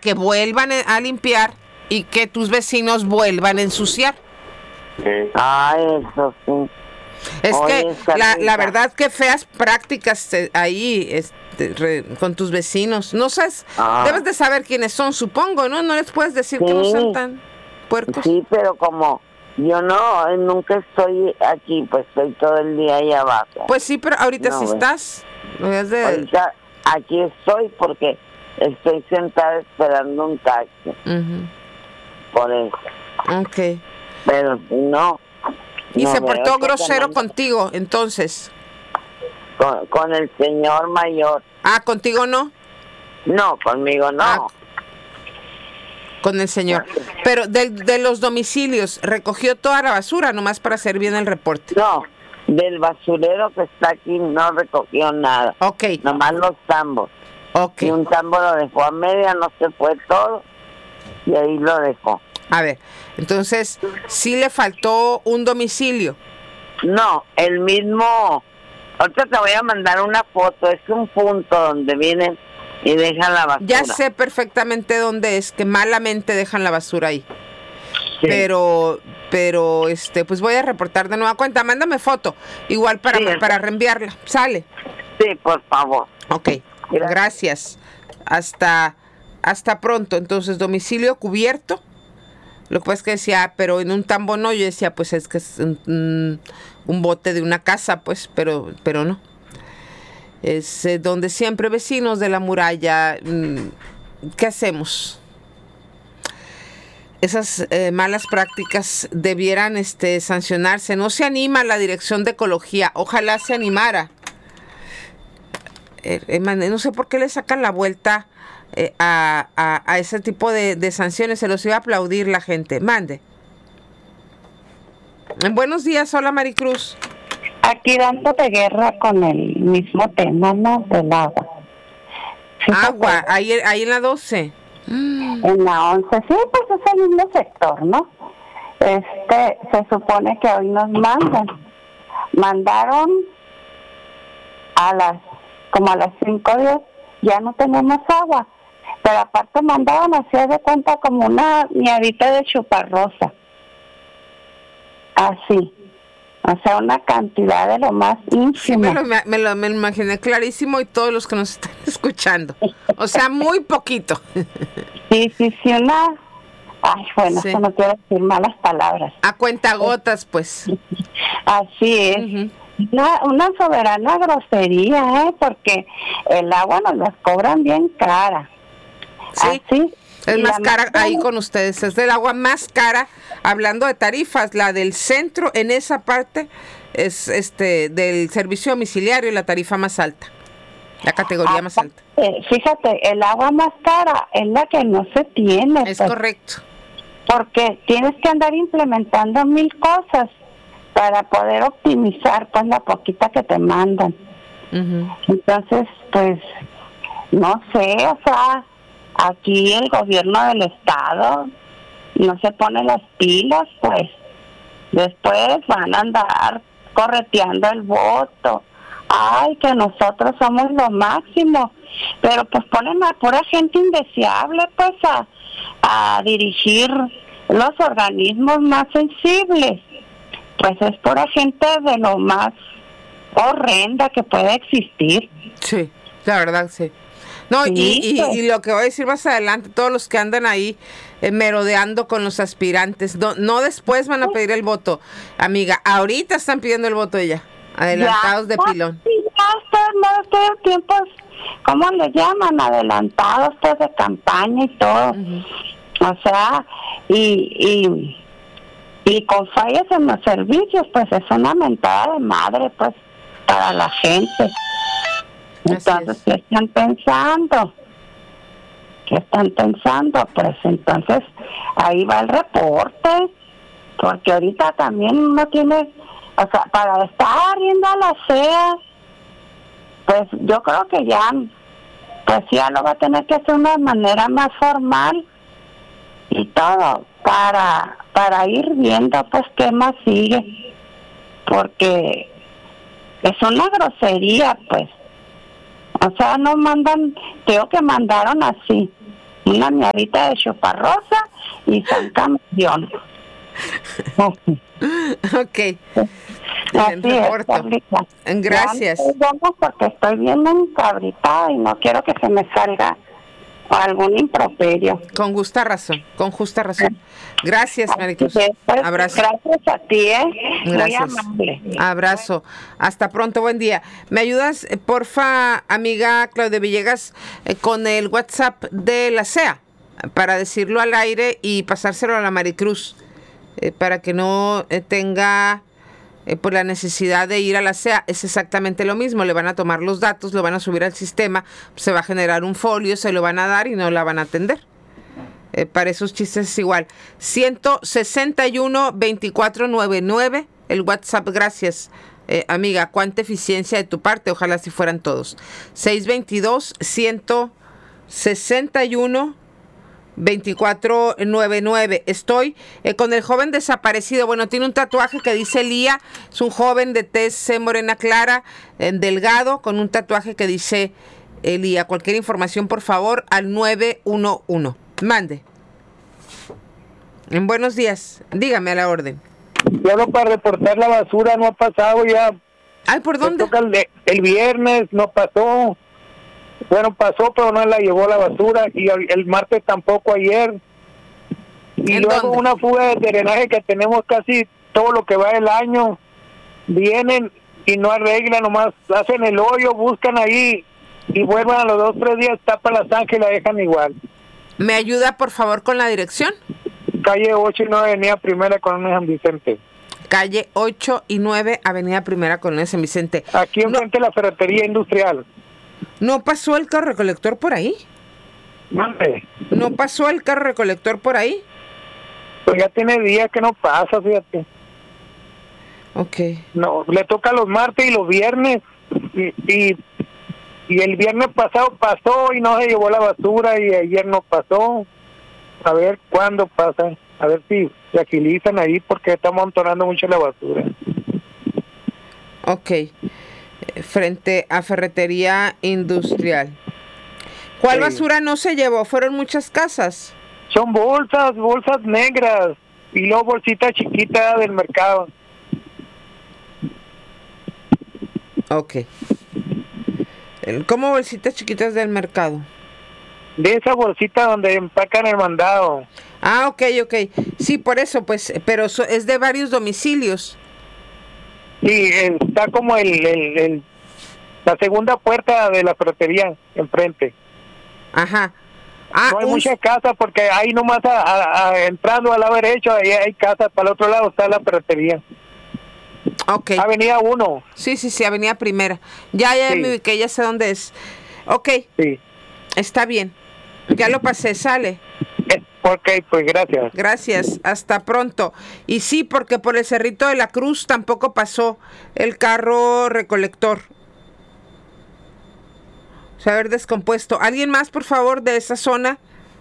que vuelvan a limpiar y que tus vecinos vuelvan a ensuciar. Ay, eso sí. Es Oye, que la verdad que feas prácticas ahí con tus vecinos. No sabes, debes de saber quiénes son, supongo, ¿no? No les puedes decir que no sean tan puercos. Sí, pero como yo nunca estoy aquí, pues estoy todo el día ahí abajo. Pues sí, pero ahorita sí estás. Ahorita aquí estoy porque estoy sentada esperando un taxi. Por eso. Ok. Pero no. Y no se portó grosero no, contigo, entonces. Con el señor mayor. Ah, ¿contigo no? No, conmigo no. Con el señor. Pero de los domicilios, ¿recogió toda la basura nomás para hacer bien el reporte? No, del basurero que está aquí no recogió nada. Ok. Nomás los tambos. Ok. Y un tambo lo dejó a media, no se fue todo, y ahí lo dejó. A ver, entonces, ¿sí le faltó un domicilio? No, el mismo. Ahorita te voy a mandar una foto, es un punto donde vienen y dejan la basura. Ya sé perfectamente dónde es, que malamente dejan la basura ahí. Sí. Pero, pues voy a reportar de nueva cuenta. Mándame foto, igual para reenviarla. ¿Sale? Sí, por favor. Ok, gracias. Hasta pronto. Entonces, domicilio cubierto. Lo que pasa es que decía, pero en un tambo no. Yo decía, pues es que es un bote de una casa, pues, pero no. Es donde siempre vecinos de la muralla. ¿Qué hacemos? Esas malas prácticas debieran sancionarse. No se anima la Dirección de Ecología. Ojalá se animara. No sé por qué le sacan la vuelta a ese tipo de sanciones. Se los iba a aplaudir la gente. Mande. Buenos días, hola Maricruz. Aquí dándote guerra con el mismo tema, ¿no? Del agua. Fíjate, agua, ahí en la 12. En la 11, sí, pues es el mismo sector, ¿no? Se supone que hoy nos mandaron como a las 5:10, ya no tenemos agua, pero aparte mandaban, hacía de cuenta como una miadita de chuparrosa, así, o sea, una cantidad de lo más ínfimo. Sí, me lo imaginé clarísimo, y todos los que nos están escuchando, o sea, muy poquito. Sí, una... Ay, bueno, sí. Eso no quiero decir malas palabras. A cuentagotas, pues. Así es. Uh-huh. Una soberana grosería, porque el agua nos las cobran bien cara. Sí, así. Es más cara ahí con ustedes. Es del agua más cara. Hablando de tarifas, la del centro, en esa parte, es del servicio domiciliario, la tarifa más alta. La categoría más alta. Fíjate, el agua más cara es la que no se tiene. Es correcto. Porque tienes que andar implementando 1000 cosas para poder optimizar pues la poquita que te mandan. Uh-huh. Entonces, pues, no sé, o sea, aquí el gobierno del estado no se pone las pilas, pues, después van a andar correteando el voto. Ay, que nosotros somos lo máximo, pero pues ponen a pura gente indeseable, pues, a dirigir los organismos más sensibles. Pues es pura gente de lo más horrenda que puede existir. Sí, la verdad, sí. No, sí, y lo que voy a decir más adelante, todos los que andan ahí merodeando con los aspirantes, no después van a pedir el voto, amiga, ahorita están pidiendo el voto ya, adelantados de pilón. Ya están tiempos, ¿cómo le llaman? Adelantados, pues, de campaña y todo. Uh-huh. O sea, y con fallas en los servicios, pues es una mentada de madre, pues, para la gente. Entonces, ¿qué están pensando? Pues entonces, ahí va el reporte, porque ahorita también uno tiene, o sea, para estar yendo a la CEA, pues yo creo que ya lo va a tener que hacer de una manera más formal y todo, para ir viendo pues qué más sigue, porque es una grosería, pues, o sea, no mandan, creo que mandaron así, una miadita de chuparrosa y San Campeón. Ok. Así es, Reporto. Carlita. Gracias. Vamos porque estoy bien encabritada y no quiero que se me salga algún improperio. Con justa razón, con justa razón. Gracias, Maricruz. Pues, Abrazo. gracias a ti, Gracias. Muy amable. Abrazo. Hasta pronto, buen día. ¿Me ayudas, porfa, amiga Claudia Villegas, con el WhatsApp de la CEA para decirlo al aire y pasárselo a la Maricruz para que no tenga por la necesidad de ir a la CEA? Es exactamente lo mismo, le van a tomar los datos, lo van a subir al sistema, se va a generar un folio, se lo van a dar y no la van a atender. Para esos chistes es igual. 161-2499, el WhatsApp, gracias. Amiga, cuánta eficiencia de tu parte, ojalá si fueran todos. 622-161-2499. Estoy con el joven desaparecido. Bueno, tiene un tatuaje que dice Lía. Es un joven de tez morena clara, delgado, con un tatuaje que dice Lía. Cualquier información, por favor, al 911. Mande. Buenos días. Dígame a la orden. Solo para reportar la basura, no ha pasado ya. Ay, ¿por dónde? Toca el viernes, no pasó. Bueno, pasó, pero no la llevó la basura. Y el martes tampoco ayer. Y ¿En luego dónde? una fuga de drenaje que tenemos casi todo lo que va el año. Vienen y no arreglan, nomás hacen el hoyo, buscan ahí y vuelven a los 2 o 3 días, tapan la zanja y la dejan igual. ¿Me ayuda, por favor, con la dirección? Calle 8 y 9, Avenida Primera, Colonia San Vicente. Calle 8 y 9, Avenida Primera, Colonia San Vicente. Aquí enfrente de la ferretería industrial. ¿No pasó el carro recolector por ahí? Mande. ¿No pasó el carro recolector por ahí? Pues ya tiene días que no pasa, fíjate. Ok. No, le toca los martes y los viernes. Y el viernes pasado pasó y no se llevó la basura y ayer no pasó. A ver cuándo pasa. A ver si se agilizan ahí porque está amontonando mucho la basura. Ok. Frente a ferretería industrial. ¿Cuál Sí. basura no se llevó? ¿Fueron muchas casas? Son bolsas negras y luego bolsitas chiquitas del mercado. Ok. ¿Cómo bolsitas chiquitas del mercado? De esa bolsita donde empacan el mandado. Ah, ok. Sí, por eso, pues, pero es de varios domicilios. Sí, está como la segunda puerta de la ferretería enfrente. Ajá. No hay mucha casa porque ahí nomás entrando al lado derecho, ahí hay casa, para el otro lado está la ferretería. Ok. Avenida 1. Sí, Avenida Primera. Ya Sí. me ubiqué, ya sé dónde es. Ok, Sí. está bien. Ya lo pasé, sale. Ok, pues gracias. Gracias, hasta pronto. Y sí, porque por el Cerrito de la Cruz tampoco pasó el carro recolector. Se haber descompuesto. ¿Alguien más, por favor, de esa zona?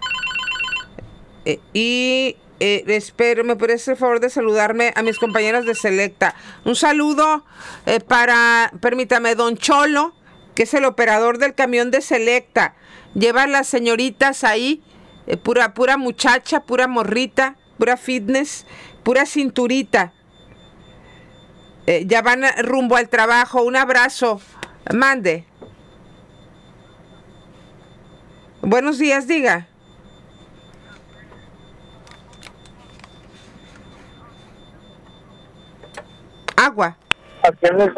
Espero, ¿me puedes hacer el favor de saludarme a mis compañeras de Selecta? Un saludo permítame, don Cholo, que es el operador del camión de Selecta. Lleva a las señoritas ahí, pura muchacha, pura morrita, pura fitness, pura cinturita. Ya van rumbo al trabajo. Un abrazo. Mande. Buenos días, diga. Agua. Aquí en el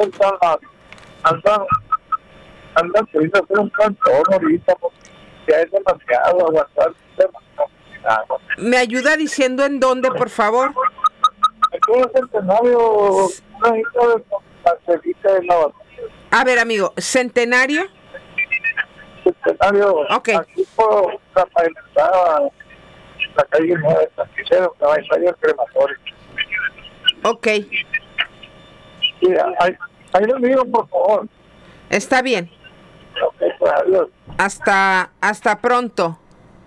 andan queriendo hacer un cantón ahorita porque ya es demasiado aguantar. ¿Me ayuda diciendo en dónde, por favor? Aquí en el Centenario, una isla de pastelita de la A ver, amigo, Centenario. Centenario, Ok. aquí por la pavimentada, la calle 9, aquí se va a salir el crematorio. Ok, Sí, ahí lo digo, por favor. está bien. Ok, pues adiós. Hasta pronto.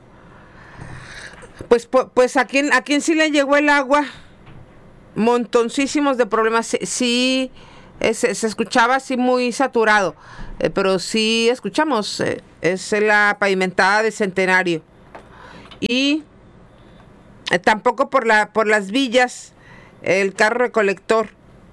Pues a quién sí le llegó el agua. Montoncísimos de problemas. Sí, se escuchaba así muy saturado, pero sí escuchamos. Es la pavimentada de Centenario. Y tampoco por las villas, el carro recolector.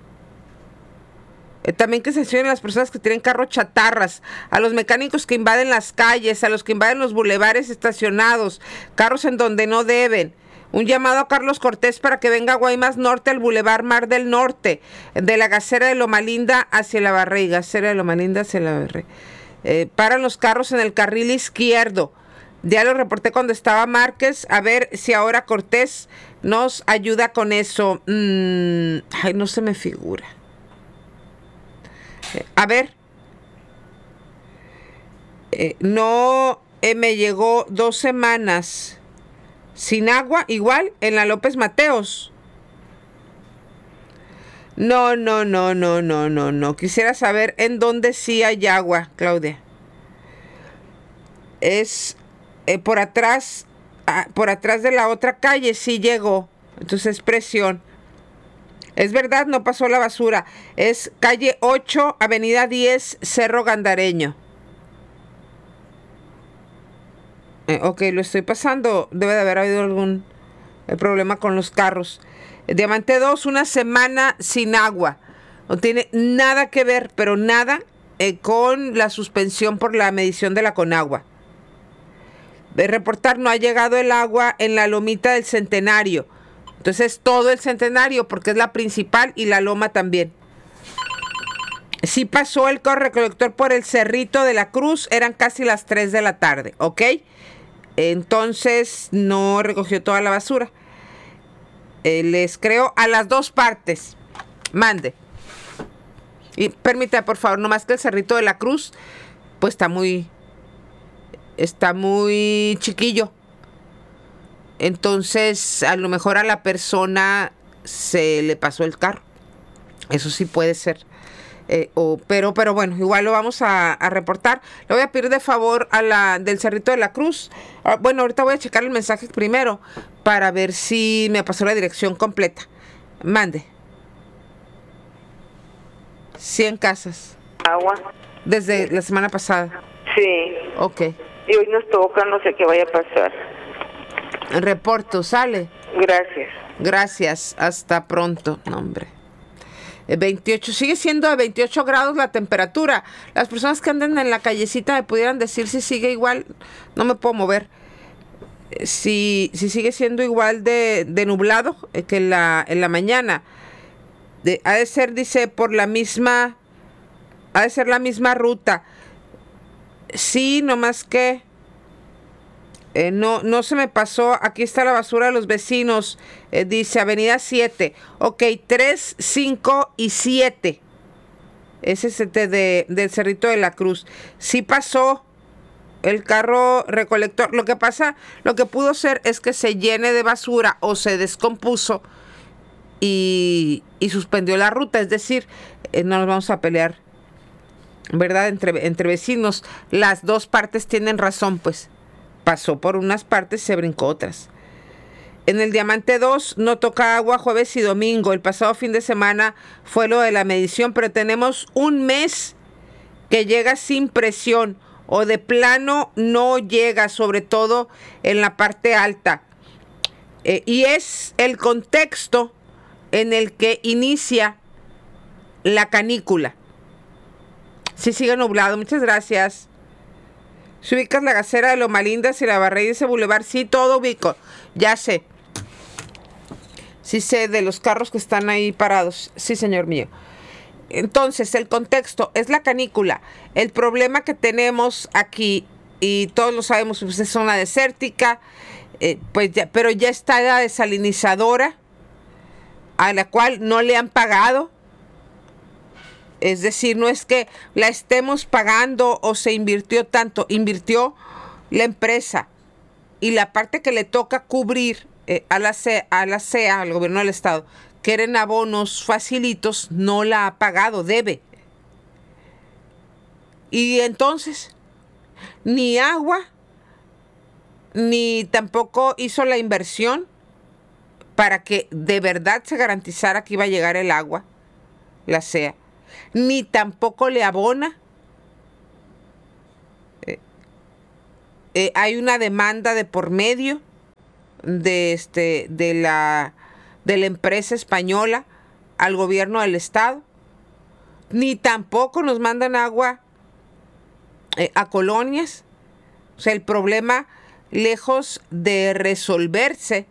También que sancionen a las personas que tienen carros chatarras, a los mecánicos que invaden las calles, a los que invaden los bulevares estacionados, carros en donde no deben. Un llamado a Carlos Cortés para que venga a Guaymas Norte al bulevar Mar del Norte, de la Gacera de Loma Linda hacia la Barrera, Gacera de Loma Linda hacia la Barrera. Paran los carros en el carril izquierdo. Ya lo reporté cuando estaba Márquez, a ver si ahora Cortés nos ayuda con eso. Ay, no se me figura. A ver, no me llegó 2 semanas sin agua, igual en la López Mateos. No. Quisiera saber en dónde sí hay agua, Claudia. Es por atrás de la otra calle sí llegó. Entonces presión. Es verdad, no pasó la basura. Es calle 8, avenida 10, Cerro Gandareño. Ok, lo estoy pasando. Debe de haber habido algún problema con los carros. Diamante 2, 1 semana sin agua. No tiene nada que ver, pero nada con la suspensión por la medición de la Conagua. De reportar, no ha llegado el agua en la lomita del Centenario. Entonces todo el Centenario, porque es la principal, y la loma también. Sí pasó el carro recolector por el Cerrito de la Cruz, eran casi las 3 de la tarde, ¿ok? Entonces no recogió toda la basura. Les creo a las 2 partes. Mande. Y permítame, por favor, nomás que el Cerrito de la Cruz, pues está muy chiquillo. Entonces, a lo mejor a la persona se le pasó el carro. Eso sí puede ser. Pero bueno, igual lo vamos a reportar. Le voy a pedir de favor a la del Cerrito de la Cruz. Bueno, ahorita voy a checar el mensaje primero para ver si me pasó la dirección completa. Mande. 100 casas. Agua. Desde la semana pasada. Sí. Ok. Y hoy nos toca, no sé qué vaya a pasar. Reporto, sale. Gracias. Gracias, hasta pronto. No, hombre. 28, sigue siendo de 28 grados la temperatura. Las personas que anden en la callecita me pudieran decir si sigue igual. No me puedo mover. Si sigue siendo igual de nublado que en la mañana. Ha de ser, dice, ha de ser la misma ruta. Sí, nomás que no se me pasó. Aquí está la basura de los vecinos. Dice avenida 7. Ok, 3, 5 y 7. Ese es del Cerrito de la Cruz. Sí pasó el carro recolector. Lo que pudo ser es que se llene de basura o se descompuso y suspendió la ruta. Es decir, no nos vamos a pelear, ¿verdad? Entre vecinos. Las 2 partes tienen razón, pues. Pasó por unas partes, se brincó otras. En el Diamante 2 no toca agua jueves y domingo. El pasado fin de semana fue lo de la medición, pero tenemos un mes que llega sin presión o de plano no llega, sobre todo en la parte alta. Y es el contexto en el que inicia la canícula. Sí, sigue nublado. Muchas gracias. Si ubicas la Gacera de Loma Linda y la Barrera y ese bulevar, sí, todo ubico. Ya sé. Sí sé de los carros que están ahí parados. Sí, señor mío. Entonces, el contexto es la canícula. El problema que tenemos aquí, y todos lo sabemos, pues es zona desértica, pero ya está la desalinizadora, a la cual no le han pagado. Es decir, no es que la estemos pagando o se invirtió tanto, invirtió la empresa. Y la parte que le toca cubrir a la CEA, al gobierno del estado, que eran abonos facilitos, no la ha pagado, debe. Y entonces, ni agua, ni tampoco hizo la inversión para que de verdad se garantizara que iba a llegar el agua, la CEA. Ni tampoco le abona. Hay una demanda de por medio de la empresa española al gobierno del estado, ni tampoco nos mandan agua a colonias. O sea, el problema, lejos de resolverse,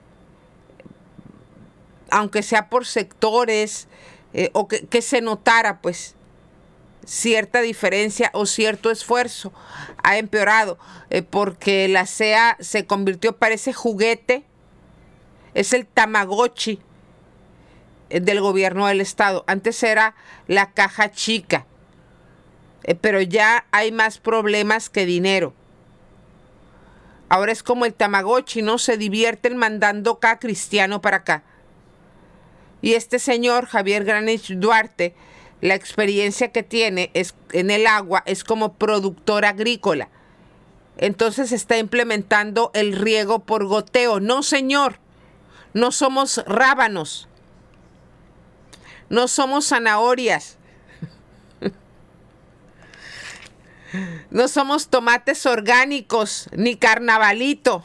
aunque sea por sectores, o que se notara pues cierta diferencia o cierto esfuerzo, ha empeorado, porque la CEA se convirtió, parece juguete, es el Tamagotchi del gobierno del estado. Antes era la caja chica, pero ya hay más problemas que dinero. Ahora es como el Tamagotchi, ¿no? Se divierten mandando cada cristiano para acá. Y este señor, Javier Granich Duarte, la experiencia que tiene es, en el agua, es como productor agrícola. Entonces está implementando el riego por goteo. No, señor, no somos rábanos, no somos zanahorias, no somos tomates orgánicos, ni carnavalito.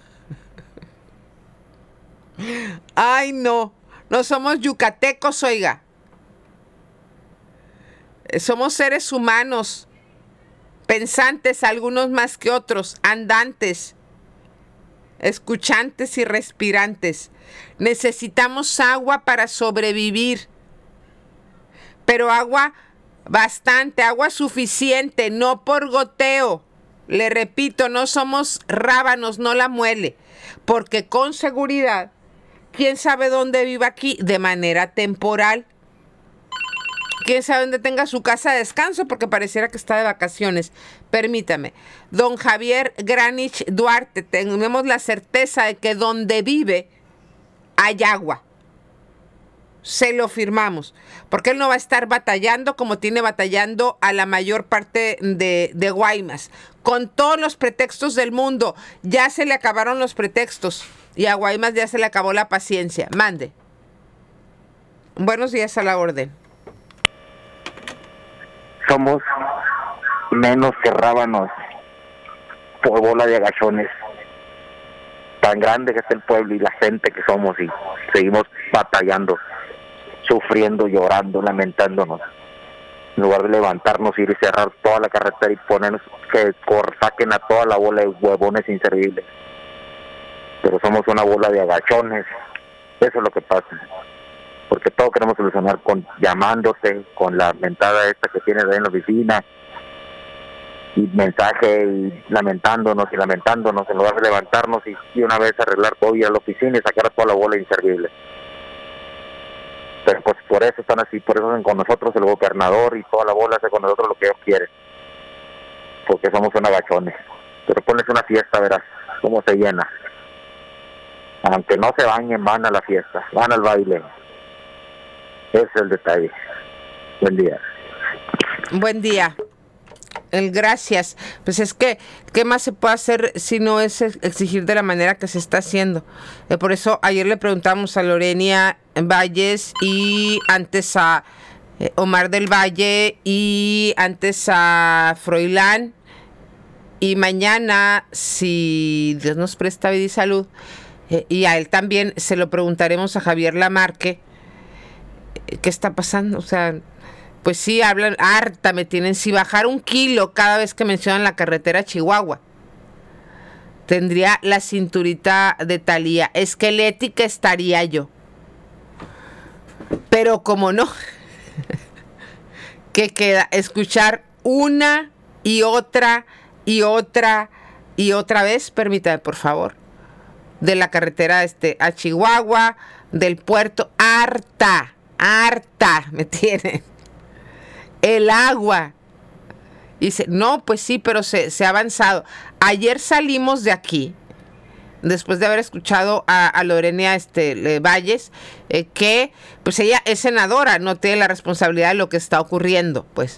Ay, no somos yucatecos, oiga. Somos seres humanos, pensantes, algunos más que otros, andantes, escuchantes y respirantes. Necesitamos agua para sobrevivir, pero agua bastante, agua suficiente, no por goteo. Le repito, no somos rábanos, no la muele, porque con seguridad, quién sabe dónde viva aquí de manera temporal. Quién sabe dónde tenga su casa de descanso, porque pareciera que está de vacaciones. Permítame. Don Javier Granich Duarte, tenemos la certeza de que donde vive hay agua. Se lo firmamos. Porque él no va a estar batallando como tiene batallando a la mayor parte de Guaymas. Con todos los pretextos del mundo. Ya se le acabaron los pretextos. Y a Guaymas ya se le acabó la paciencia. Mande. Buenos días, a la orden. Somos menos que rábanos por bola de agachones. Tan grande que es el pueblo y la gente que somos, y seguimos batallando, sufriendo, llorando, lamentándonos. En lugar de levantarnos, ir y cerrar toda la carretera y ponernos que saquen a toda la bola de huevones inservibles. Pero somos una bola de agachones. Eso es lo que pasa. Porque todo queremos solucionar con llamándote, con la mentada esta que tienes ahí en la oficina, y mensaje, y lamentándonos, en lugar de levantarnos y una vez arreglar todo, ir a la oficina y sacar a toda la bola inservible. Pero pues por eso están así, por eso hacen con nosotros el gobernador y toda la bola hace con nosotros lo que ellos quieren, porque somos unos agachones. Pero pones una fiesta, verás cómo se llena. Aunque no se bañen, van a la fiesta, van al baile. Ese es el detalle. Buen día. Buen día. Gracias. Pues es que, ¿qué más se puede hacer si no es exigir de la manera que se está haciendo? Por eso ayer le preguntamos a Lorena Valles, y antes a Omar del Valle, y antes a Froilán, y mañana, si Dios nos presta vida y salud, y a él también se lo preguntaremos a Javier Lamarque. ¿Qué está pasando? O sea, pues sí, hablan, harta me tienen. Si bajar 1 kilo cada vez que mencionan la carretera Chihuahua, tendría la cinturita de Thalía. Esquelética estaría yo. Pero como no, ¿qué queda? Escuchar una y otra y otra y otra vez, permítame por favor, de la carretera a Chihuahua, del puerto, harta me tienen. El agua. Y dice, no, pues sí, pero se ha avanzado. Ayer salimos de aquí, después de haber escuchado a Lorena Valles, que pues ella es senadora, no tiene la responsabilidad de lo que está ocurriendo, pues.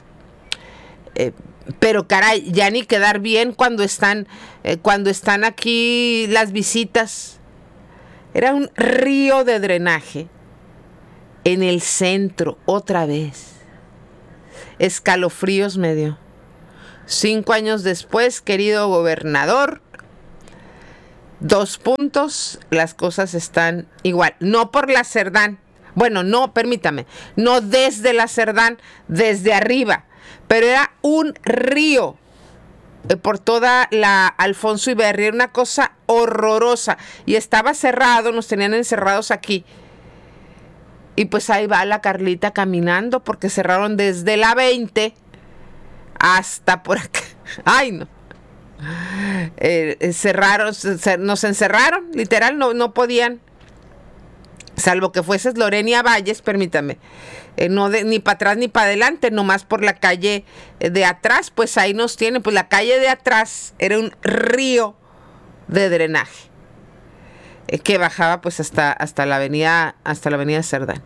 Pero caray, ya ni quedar bien cuando están aquí las visitas. Era un río de drenaje en el centro, otra vez. Escalofríos me dio. 5 años después, querido gobernador, 2 puntos, las cosas están igual. No por la Cerdán. Bueno, no, permítame. No desde la Cerdán, desde arriba. Pero era un río por toda la Alfonso Iberri. Era una cosa horrorosa. Y estaba cerrado, nos tenían encerrados aquí. Y pues ahí va la Carlita caminando porque cerraron desde la 20 hasta por acá. Ay, no. Cerraron, nos encerraron, literal, no podían, salvo que fueses Lorenia Valles, permítame, ni para atrás ni para adelante, nomás por la calle de atrás, pues ahí nos tienen, pues la calle de atrás era un río de drenaje que bajaba pues hasta la avenida Cerdán.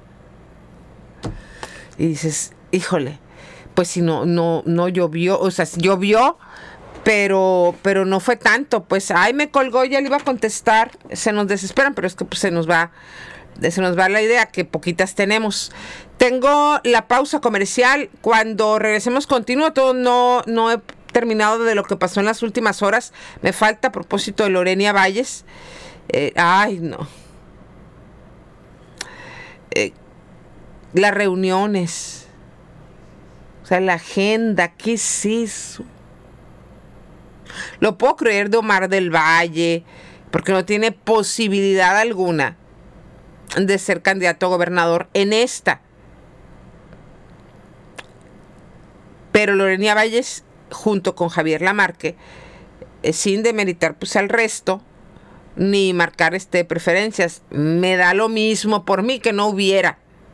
Y dices, híjole, pues si no llovió, o sea, llovió, pero no fue tanto, pues, ay, me colgó, ya le iba a contestar, se nos desesperan, pero es que pues, se nos va la idea, que poquitas tenemos. Tengo la pausa comercial, cuando regresemos continuo, todo no he terminado de lo que pasó en las últimas horas, me falta a propósito de Lorenia Valles, ay, no. Las reuniones, o sea, la agenda, ¿qué es eso? Lo puedo creer de Omar del Valle, porque no tiene posibilidad alguna de ser candidato a gobernador en esta. Pero Lorenia Valles, junto con Javier Lamarque, sin demeritar pues al resto, ni marcar preferencias, me da lo mismo por mí que no hubiera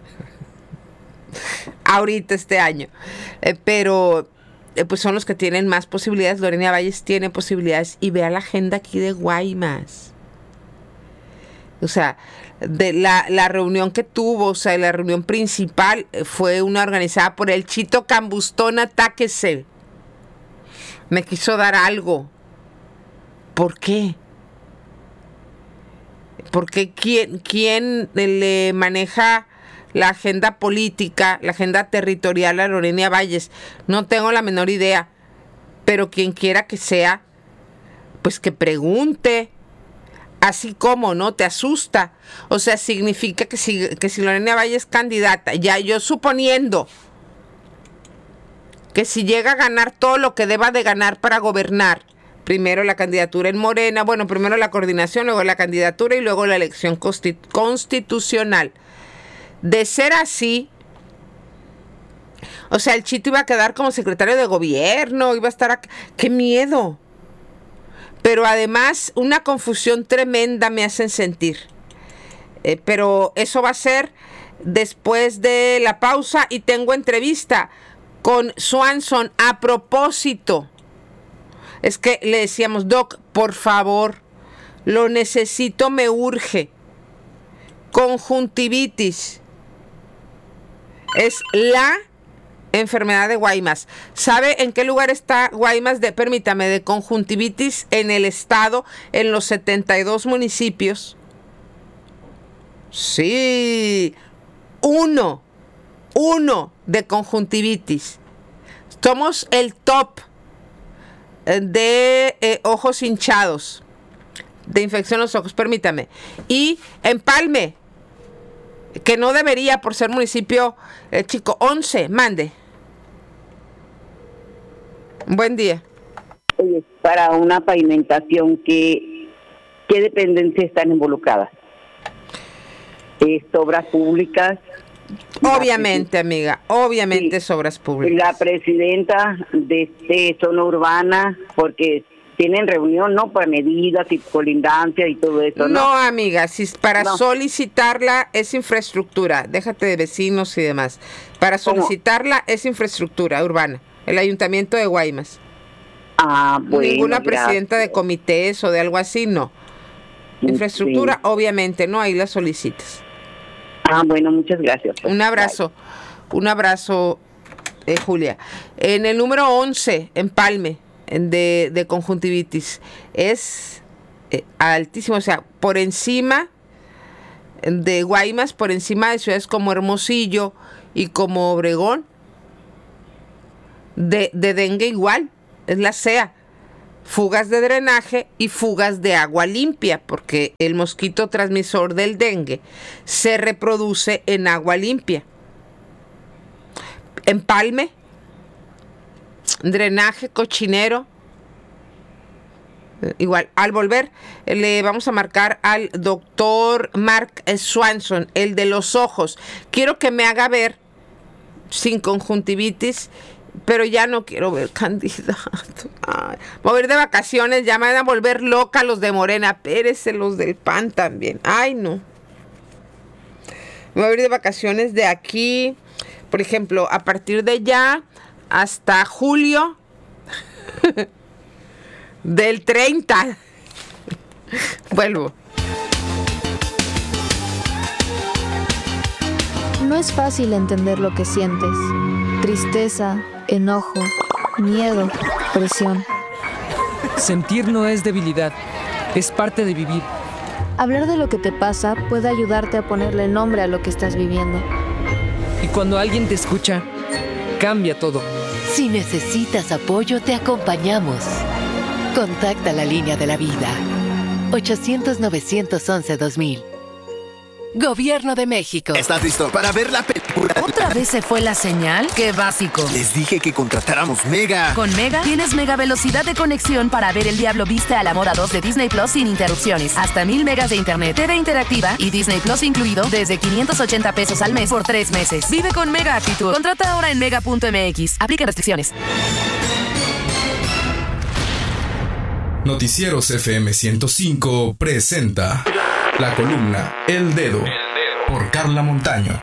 ahorita este año. Pero pues son los que tienen más posibilidades. Lorenia Valles tiene posibilidades y vea la agenda aquí de Guaymas. O sea, de la reunión que tuvo, o sea, la reunión principal fue una organizada por el Chito Cambustón Atáquese. Me quiso dar algo. ¿Por qué? Porque ¿quién le maneja la agenda política, la agenda territorial a Lorenia Valles? No tengo la menor idea, pero quien quiera que sea, pues que pregunte, así como, ¿no? Te asusta. O sea, significa que si Lorenia Valles es candidata, ya yo suponiendo que si llega a ganar todo lo que deba de ganar para gobernar, primero la candidatura en Morena, bueno, primero la coordinación, luego la candidatura y luego la elección constitucional. De ser así, o sea, el Chito iba a quedar como secretario de gobierno, iba a estar ¡qué miedo! Pero además, una confusión tremenda me hacen sentir. Pero eso va a ser después de la pausa y tengo entrevista con Swanson a propósito. Es que le decíamos, Doc, por favor, lo necesito, me urge. Conjuntivitis. Es la enfermedad de Guaymas. ¿Sabe en qué lugar está Guaymas de conjuntivitis en el estado, en los 72 municipios? Sí, uno de conjuntivitis. Somos el top de ojos hinchados, de infección en los ojos, permítame. Y Empalme, que no debería por ser municipio chico, 11, mande. Buen día. Oye, para una pavimentación, ¿qué dependencias están involucradas? ¿Obras públicas? Obviamente, amiga, obviamente sí. Es obras públicas. La presidenta de zona urbana, porque tienen reunión, ¿no? Para medidas y colindancia y todo eso, ¿no? No, amiga, si para solicitarla es infraestructura, déjate de vecinos y demás. Para solicitarla es infraestructura urbana, el ayuntamiento de Guaymas. Ah, bueno, ninguna presidenta de comités o de algo así, no. Infraestructura, sí. Obviamente, no, ahí la solicitas. Ah, bueno, muchas gracias. Un abrazo, Julia. En el número 11, Empalme, de conjuntivitis, es altísimo, o sea, por encima de Guaymas, por encima de ciudades como Hermosillo y como Obregón. De dengue igual, es la CEA. fugas de drenaje y fugas de agua limpia, porque el mosquito transmisor del dengue se reproduce en agua limpia. Empalme, drenaje, cochinero. Igual, al volver le vamos a marcar al doctor Mark Swanson, el de los ojos. Quiero que me haga ver sin conjuntivitis, pero ya no quiero ver candidato. Ay, voy a ir de vacaciones, ya me van a volver loca los de Morena. Espérese, los del PAN también. Ay, no. Me voy a ir de vacaciones de aquí, por ejemplo, a partir de ya hasta julio del 30. Vuelvo. No es fácil entender lo que sientes. Tristeza, enojo, miedo, presión. Sentir no es debilidad, es parte de vivir. Hablar de lo que te pasa puede ayudarte a ponerle nombre a lo que estás viviendo. Y cuando alguien te escucha, cambia todo. Si necesitas apoyo, te acompañamos. Contacta la línea de la vida. 800-911-2000. Gobierno de México. ¿Estás listo para ver la película? ¿Otra vez se fue la señal? ¡Qué básico! Les dije que contratáramos Mega. Con Mega tienes mega velocidad de conexión para ver El Diablo Viste a la Moda 2 de Disney Plus sin interrupciones. Hasta 1000 megas de internet, TV interactiva y Disney Plus incluido desde 580 pesos al mes por 3 meses. Vive con Mega actitud. Contrata ahora en mega.mx. Aplica restricciones. Noticieros FM 105 presenta la columna El Dedo por Carla Montaño.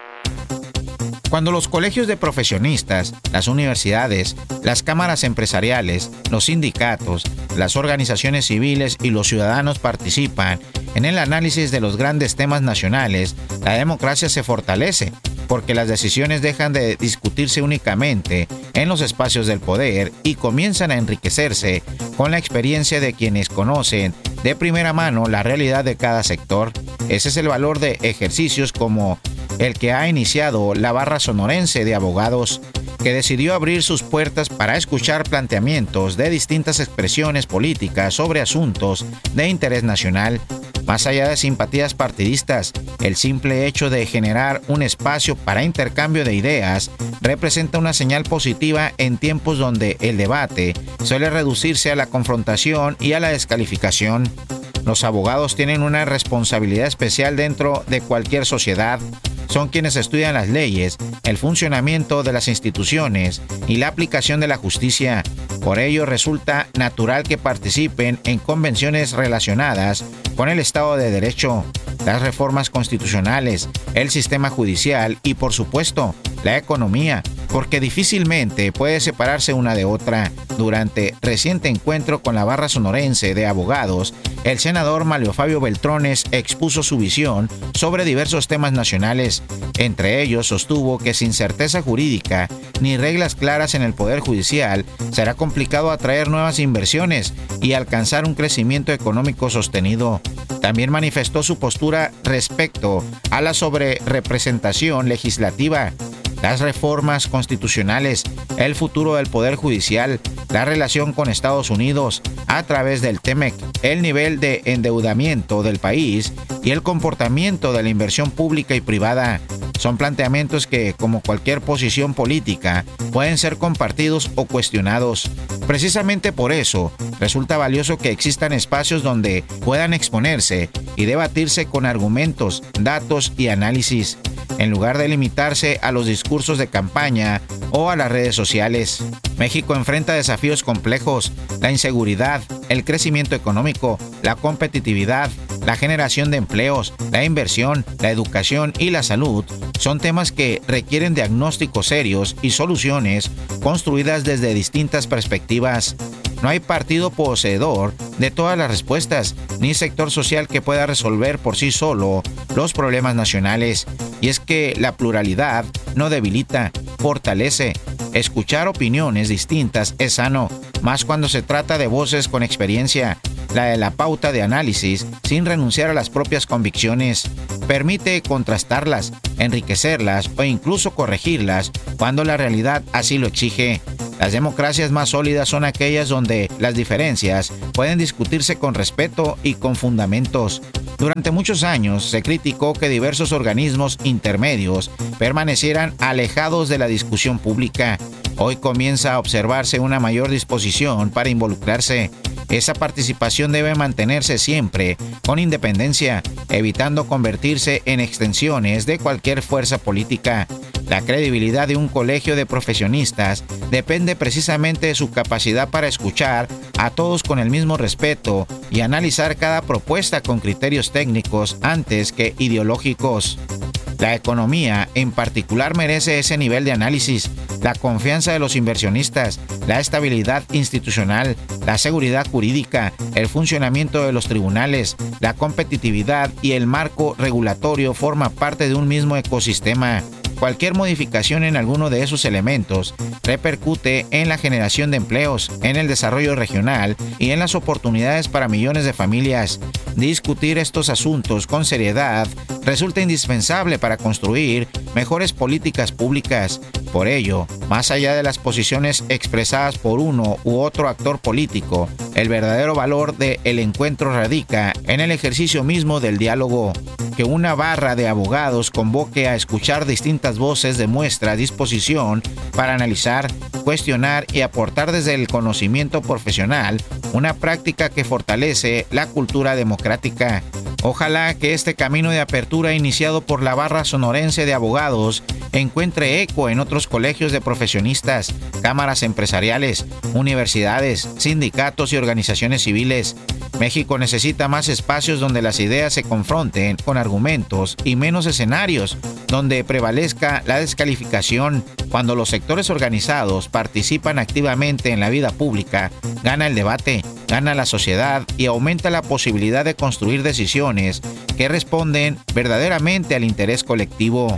Cuando los colegios de profesionistas, las universidades, las cámaras empresariales, los sindicatos, las organizaciones civiles y los ciudadanos participan en el análisis de los grandes temas nacionales, la democracia se fortalece, porque las decisiones dejan de discutirse únicamente en los espacios del poder y comienzan a enriquecerse con la experiencia de quienes conocen de primera mano la realidad de cada sector. Ese es el valor de ejercicios como el que ha iniciado la Barra Sonorense de Abogados, que decidió abrir sus puertas para escuchar planteamientos de distintas expresiones políticas sobre asuntos de interés nacional. Más allá de simpatías partidistas, el simple hecho de generar un espacio para intercambio de ideas representa una señal positiva en tiempos donde el debate suele reducirse a la confrontación y a la descalificación. Los abogados tienen una responsabilidad especial dentro de cualquier sociedad. Son quienes estudian las leyes, el funcionamiento de las instituciones y la aplicación de la justicia. Por ello, resulta natural que participen en convenciones relacionadas con el Estado de Derecho, las reformas constitucionales, el sistema judicial y, por supuesto, la economía, porque difícilmente puede separarse una de otra. Durante reciente encuentro con la Barra Sonorense de Abogados, el senador Manlio Fabio Beltrones expuso su visión sobre diversos temas nacionales. Entre ellos, sostuvo que sin certeza jurídica ni reglas claras en el Poder Judicial, será complicado atraer nuevas inversiones y alcanzar un crecimiento económico sostenido. También manifestó su postura respecto a la sobrerepresentación legislativa, las reformas constitucionales, el futuro del Poder Judicial, la relación con Estados Unidos a través del TEMEC, el nivel de endeudamiento del país y el comportamiento de la inversión pública y privada. Son planteamientos que, como cualquier posición política, pueden ser compartidos o cuestionados. Precisamente por eso, resulta valioso que existan espacios donde puedan exponerse y debatirse con argumentos, datos y análisis, en lugar de limitarse a los discursos de campaña o a las redes sociales. México enfrenta desafíos complejos: la inseguridad, el crecimiento económico, la competitividad, la generación de empleos, la inversión, la educación y la salud. Son temas que requieren diagnósticos serios y soluciones construidas desde distintas perspectivas. No hay partido poseedor de todas las respuestas, ni sector social que pueda resolver por sí solo los problemas nacionales. Y es que la pluralidad no debilita, fortalece. Escuchar opiniones distintas es sano, más cuando se trata de voces con experiencia. La de la pauta de análisis, sin renunciar a las propias convicciones, permite contrastarlas, enriquecerlas o incluso corregirlas cuando la realidad así lo exige. Las democracias más sólidas son aquellas donde las diferencias pueden discutirse con respeto y con fundamentos. Durante muchos años se criticó que diversos organismos intermedios permanecieran alejados de la discusión pública. Hoy comienza a observarse una mayor disposición para involucrarse. Esa participación debe mantenerse siempre con independencia, evitando convertirse en extensiones de cualquier fuerza política. La credibilidad de un colegio de profesionistas depende precisamente de su capacidad para escuchar a todos con el mismo respeto y analizar cada propuesta con criterios técnicos antes que ideológicos. La economía, en particular, merece ese nivel de análisis, la confianza de los inversionistas, la estabilidad institucional, la seguridad jurídica, el funcionamiento de los tribunales, la competitividad y el marco regulatorio forma parte de un mismo ecosistema. Cualquier modificación en alguno de esos elementos repercute en la generación de empleos, en el desarrollo regional y en las oportunidades para millones de familias. Discutir estos asuntos con seriedad resulta indispensable para construir mejores políticas públicas. Por ello, más allá de las posiciones expresadas por uno u otro actor político, el verdadero valor del encuentro radica en el ejercicio mismo del diálogo. Que una barra de abogados convoque a escuchar distintas voces demuestra disposición para analizar, cuestionar y aportar desde el conocimiento profesional, una práctica que fortalece la cultura democrática. Ojalá que este camino de apertura iniciado por la barra sonorense de abogados encuentre eco en otros colegios de profesionistas, cámaras empresariales, universidades, sindicatos y organizaciones civiles. México necesita más espacios donde las ideas se confronten con argumentos y menos escenarios donde prevalezca la descalificación. Cuando los sectores organizados participan activamente en la vida pública, gana el debate, gana la sociedad y aumenta la posibilidad de construir decisiones que responden verdaderamente al interés colectivo.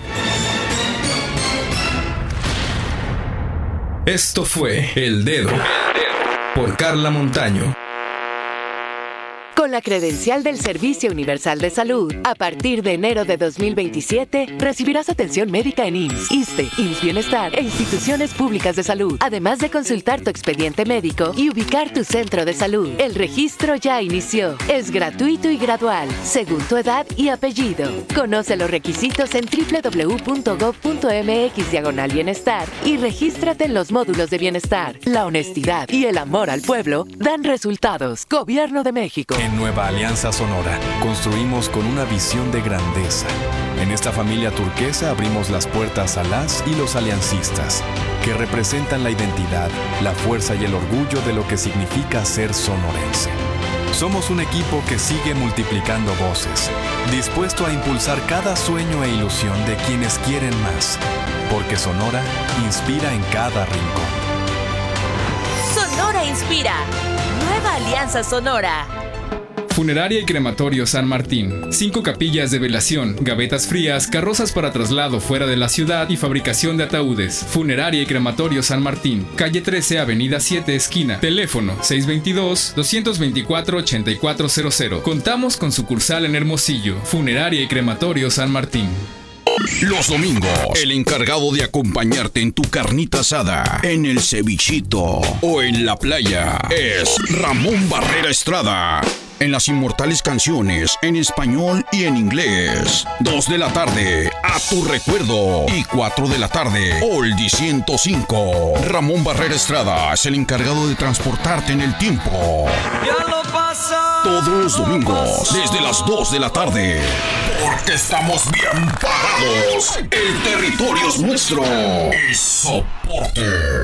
Esto fue El Dedo por Carla Montaño. Con la credencial del Servicio Universal de Salud, a partir de enero de 2027, recibirás atención médica en IMSS, ISSSTE, IMSS Bienestar e instituciones públicas de salud, además de consultar tu expediente médico y ubicar tu centro de salud. El registro ya inició. Es gratuito y gradual, según tu edad y apellido. Conoce los requisitos en www.gov.mx/bienestar y regístrate en los módulos de bienestar. La honestidad y el amor al pueblo dan resultados. Gobierno de México. En Nueva Alianza Sonora, construimos con una visión de grandeza. En esta familia turquesa abrimos las puertas a las y los aliancistas, que representan la identidad, la fuerza y el orgullo de lo que significa ser sonorense. Somos un equipo que sigue multiplicando voces, dispuesto a impulsar cada sueño e ilusión de quienes quieren más, porque Sonora inspira en cada rincón. Sonora inspira. Nueva Alianza Sonora. Funeraria y Crematorio San Martín. 5 capillas de velación, gavetas frías, carrozas para traslado fuera de la ciudad y fabricación de ataúdes. Funeraria y Crematorio San Martín. Calle 13, Avenida 7, esquina. Teléfono 622-224-8400. Contamos con sucursal en Hermosillo. Funeraria y Crematorio San Martín. Los domingos, el encargado de acompañarte en tu carnita asada, en el cevichito o en la playa es Ramón Barrera Estrada. En las inmortales canciones en español y en inglés. 2 de la tarde, A Tu Recuerdo. Y 4 de la tarde, Oldie 105. Ramón Barrera Estrada es el encargado de transportarte en el tiempo. Todos los domingos, desde las 2 de la tarde. Porque estamos bien parados. El territorio es nuestro. Y soporte.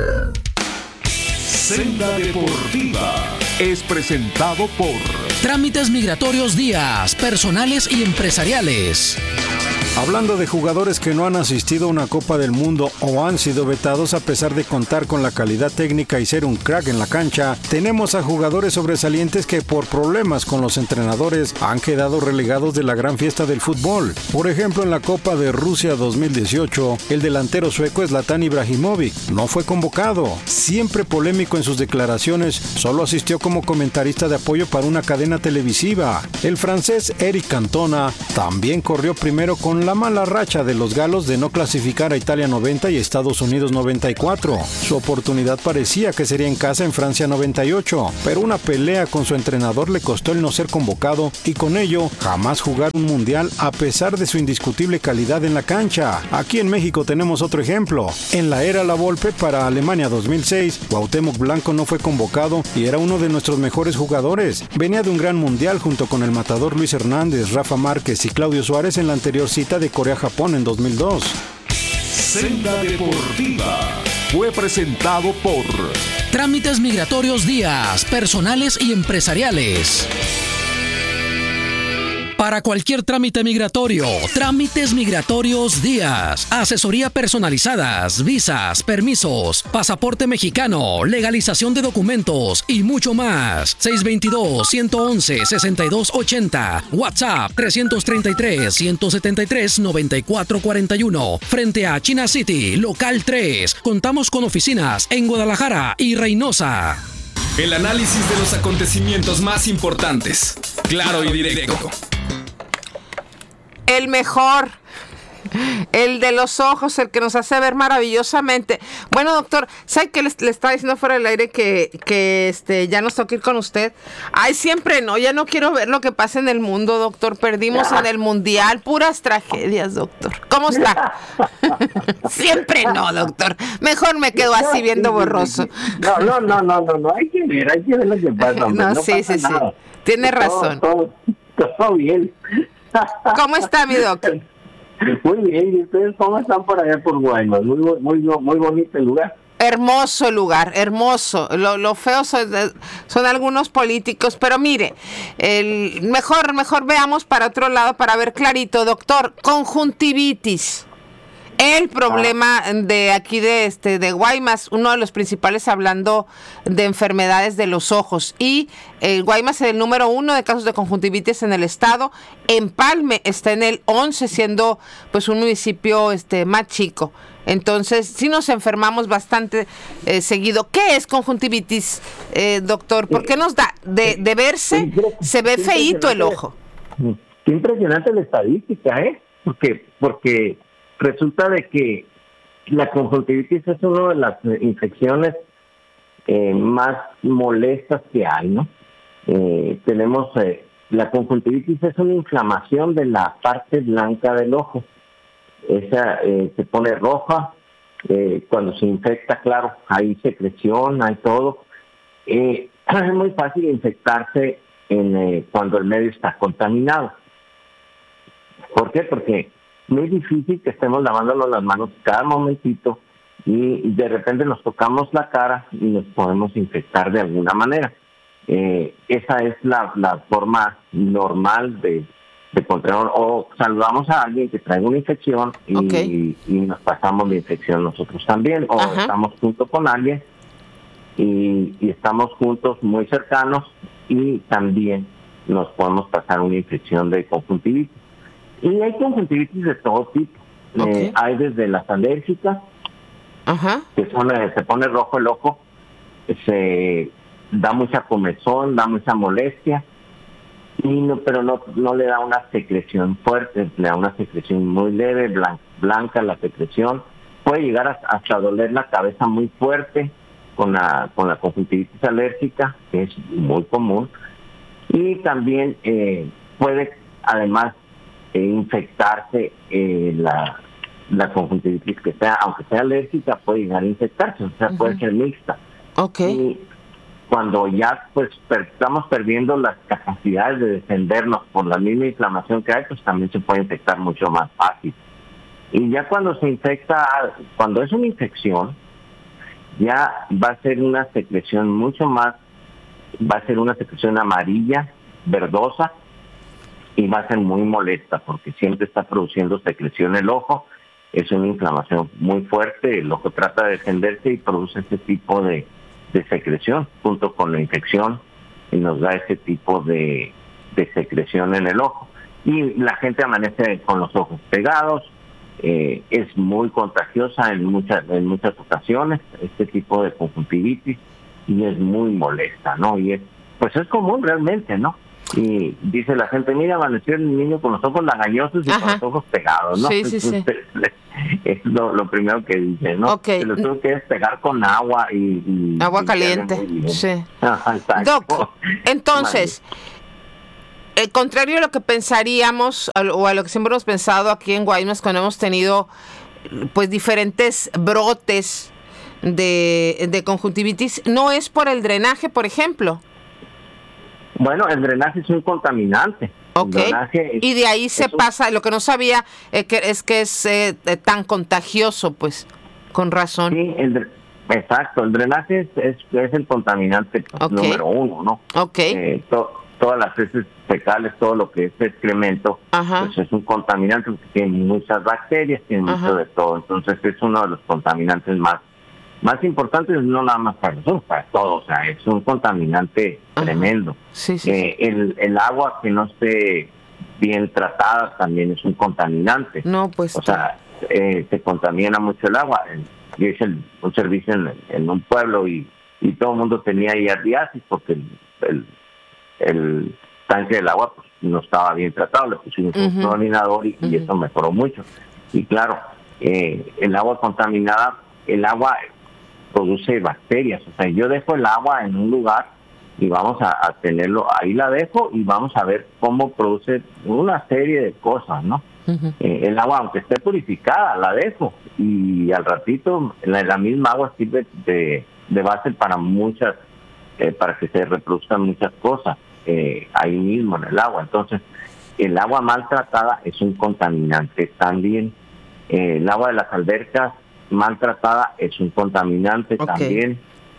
Senda Deportiva es presentado por Trámites Migratorios Díaz, personales y empresariales. Hablando de jugadores que no han asistido a una Copa del Mundo o han sido vetados a pesar de contar con la calidad técnica y ser un crack en la cancha, tenemos a jugadores sobresalientes que por problemas con los entrenadores han quedado relegados de la gran fiesta del fútbol. Por ejemplo, en la Copa de Rusia 2018, el delantero sueco Zlatan Ibrahimovic no fue convocado. Siempre polémico en sus declaraciones, solo asistió como comentarista de apoyo para una cadena televisiva. El francés Eric Cantona también corrió primero con con la mala racha de los galos de no clasificar a Italia 90 y Estados Unidos 94. Su oportunidad parecía que sería en casa en Francia 98, pero una pelea con su entrenador le costó el no ser convocado y con ello jamás jugar un mundial a pesar de su indiscutible calidad en la cancha. Aquí en México tenemos otro ejemplo. En la era La Volpe para Alemania 2006, Cuauhtémoc Blanco no fue convocado y era uno de nuestros mejores jugadores. Venía de un gran mundial junto con el matador Luis Hernández, Rafa Márquez y Claudio Suárez en la anterior cita de Corea-Japón en 2002. Senda Deportiva fue presentado por Trámites Migratorios Díaz, personales y empresariales. Para cualquier trámite migratorio, Trámites Migratorios Díaz. Asesoría personalizadas, visas, permisos, pasaporte mexicano, legalización de documentos y mucho más. 622-111-6280. WhatsApp 333-173-9441. Frente a China City, local 3. Contamos con oficinas en Guadalajara y Reynosa. El análisis de los acontecimientos más importantes. Claro y directo. El mejor, el de los ojos, el que nos hace ver maravillosamente. Bueno, doctor, ¿sabe qué le estaba diciendo fuera del aire que ya nos toca ir con usted? Ay, siempre no, ya no quiero ver lo que pasa en el mundo, doctor. Perdimos en el mundial, puras tragedias, doctor. ¿Cómo está? Siempre no, doctor. Mejor me quedo así viendo borroso. No, hay que ver lo que pasa. No, sí. Tiene razón. Todo bien. ¿Cómo está, mi doctor? Muy bien, ¿y ustedes cómo están por allá por Guaymas? Muy bonito el lugar. Hermoso lugar, hermoso. Lo feo son algunos políticos, pero mire, mejor veamos para otro lado para ver clarito, doctor. Conjuntivitis. El problema de aquí de Guaymas, uno de los principales hablando de enfermedades de los ojos. Y Guaymas es el número 1 de casos de conjuntivitis en el estado. Empalme está en el 11, siendo pues un municipio más chico. Entonces, sí nos enfermamos bastante seguido. ¿Qué es conjuntivitis, doctor? ¿Por qué nos da? De verse, se ve feíto el ojo. Qué impresionante la estadística, Porque resulta de que la conjuntivitis es una de las infecciones más molestas que hay, ¿no? Tenemos la conjuntivitis es una inflamación de la parte blanca del ojo. Esa se pone roja cuando se infecta, claro, hay secreción, hay todo. Es muy fácil infectarse cuando el medio está contaminado. ¿Por qué? Porque muy difícil que estemos lavándonos las manos cada momentito y de repente nos tocamos la cara y nos podemos infectar de alguna manera. Esa es la forma normal de controlar. O saludamos a alguien que trae una infección y nos pasamos la infección nosotros también. O estamos juntos con alguien y estamos juntos muy cercanos y también nos podemos pasar una infección de conjuntivitis. Y hay conjuntivitis de todo tipo. Hay desde las alérgicas, que se pone rojo el ojo, se da mucha comezón, da mucha molestia, pero no le da una secreción fuerte, le da una secreción muy leve, blanca la secreción. Puede llegar hasta doler la cabeza muy fuerte con la conjuntivitis alérgica, que es muy común. Y también puede, además, infectarse la conjuntivitis que sea, aunque sea alérgica, puede llegar a infectarse, o sea, puede ser mixta. Y cuando ya pues estamos perdiendo las capacidades de defendernos por la misma inflamación que hay, pues también se puede infectar mucho más fácil. Y ya cuando se infecta, cuando es una infección, ya va a ser una secreción va a ser una secreción amarilla, verdosa, y va a ser muy molesta porque siempre está produciendo secreción el ojo. Es una inflamación muy fuerte, el ojo trata de defenderse y produce ese tipo de secreción junto con la infección y nos da ese tipo de secreción en el ojo. Y la gente amanece con los ojos pegados, es muy contagiosa en muchas ocasiones, este tipo de conjuntivitis, y es muy molesta, ¿no? Y es común realmente, ¿no? Y dice la gente, mira, amaneció el niño con los ojos lagañosos y con los ojos pegados, ¿no? Sí, sí, sí. Es lo primero que dice, ¿no? Okay. Se lo tengo que despegar con agua y agua caliente, sí. Doc, entonces, contrario a lo que pensaríamos, o a lo que siempre hemos pensado aquí en Guaymas cuando hemos tenido pues diferentes brotes de conjuntivitis, ¿no es por el drenaje, por ejemplo? Bueno, el drenaje es un contaminante. Okay. Y de ahí se pasa, lo que no sabía que es tan contagioso, pues, con razón. Sí, exacto, el drenaje es el contaminante número uno, ¿no? Okay. Todas las heces fecales, todo lo que es excremento, pues es un contaminante porque tiene muchas bacterias, tiene mucho de todo. Entonces es uno de los contaminantes más importantes, no nada más para nosotros, para todos. O sea, es un contaminante tremendo. Sí. El agua que no esté bien tratada también es un contaminante. No, pues. O sea, se contamina mucho el agua. Yo hice un servicio en un pueblo y todo el mundo tenía yardiasis porque el tanque del agua pues no estaba bien tratado. Le pusimos un clorinador y eso mejoró mucho. Y claro, el agua contaminada, el agua produce bacterias. O sea, yo dejo el agua en un lugar y vamos a tenerlo, ahí la dejo y vamos a ver cómo produce una serie de cosas, ¿no? El agua, aunque esté purificada, la dejo y al ratito la misma agua sirve de base para muchas, para que se reproduzcan muchas cosas ahí mismo en el agua. Entonces, el agua maltratada es un contaminante también. El agua de las albercas maltratada es un contaminante también.